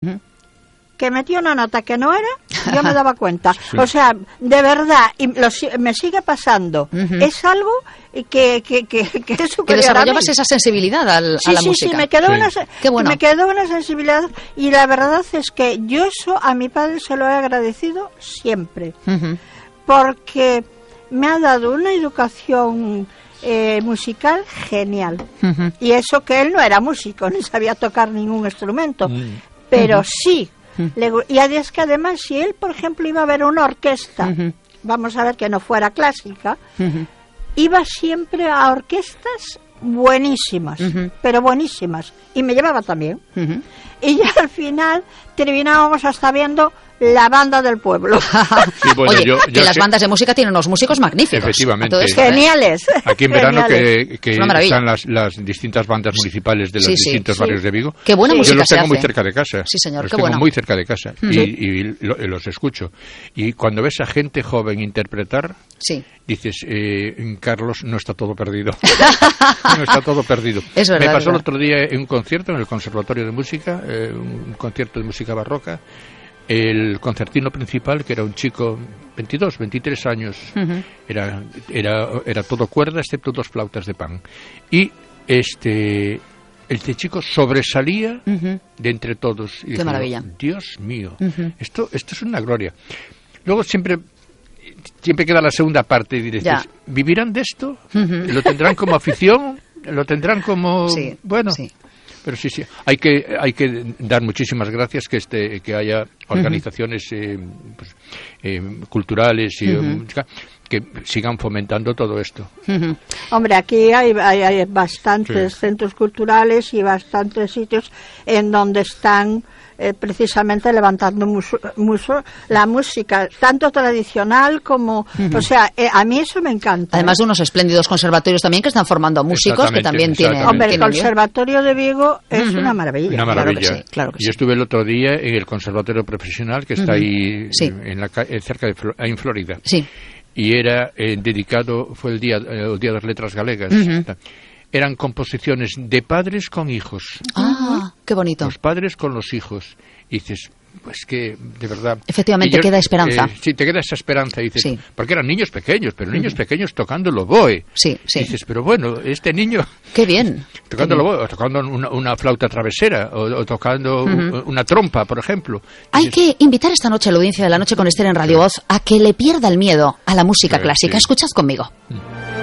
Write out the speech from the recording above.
que metió una nota que no era, yo me daba cuenta. Sí. O sea, de verdad, y me sigue pasando. Es algo que es superior. Que desarrollabas esa sensibilidad a la música. Sí, me quedó me quedó una sensibilidad, y la verdad es que yo eso a mi padre se lo he agradecido siempre, porque me ha dado una educación musical genial. Y eso que él no era músico, ni sabía tocar ningún instrumento, pero sí. Y es que además, si él, por ejemplo, iba a ver una orquesta, vamos a ver que no fuera clásica, iba siempre a orquestas buenísimas, pero buenísimas, y me llevaba también. Y ya al final terminábamos hasta viendo la banda del pueblo. Sí, bueno, Oye, las bandas de música tienen unos músicos magníficos. Efectivamente. Geniales. Aquí en verano que están las distintas bandas municipales de los distintos barrios de Vigo. Qué buena música. Yo los tengo muy cerca de casa. Sí, señor, los qué tengo bueno. muy cerca de casa y los escucho. Y cuando ves a gente joven interpretar, dices, Carlos, no está todo perdido. No está todo perdido. Es verdad, me pasó el otro día en un concierto en el Conservatorio de Música, un concierto de música barroca. El concertino principal, que era un chico 22, 23 años, era todo cuerda excepto 2 flautas de pan. Y este chico sobresalía de entre todos. Y ¡qué maravilla! Dios mío, esto es una gloria. Luego siempre queda la segunda parte y dices, ¿vivirán de esto? ¿Lo tendrán como afición? ¿Lo tendrán como...? Sí, bueno... Sí. Pero sí, hay que dar muchísimas gracias que haya organizaciones culturales y que sigan fomentando todo esto. Hombre, aquí hay bastantes centros culturales y bastantes sitios en donde están precisamente levantando la música, tanto tradicional como... O sea, a mí eso me encanta. Además de unos espléndidos conservatorios también que están formando músicos que también tienen... Hombre, el Conservatorio de Vigo es una maravilla. Una maravilla. Claro que sí. Yo estuve el otro día en el Conservatorio Profesional que está ahí cerca en Florida. Sí. Y era dedicado, fue el día de las letras galegas. Eran composiciones de padres con hijos. ¡Ah, qué bonito! Los padres con los hijos. Y dices, pues que, de verdad... Efectivamente, queda esperanza. Sí, te queda esa esperanza. Y dices, porque eran niños pequeños, pero niños pequeños tocando el oboe. Sí. Y dices, pero bueno, este niño... ¡Qué bien! Tocando el oboe, o tocando una flauta travesera, o tocando una trompa, por ejemplo. Hay que invitar esta noche a la audiencia de La Noche con Esther en Radio Voz a que le pierda el miedo a la música clásica. Escuchad conmigo.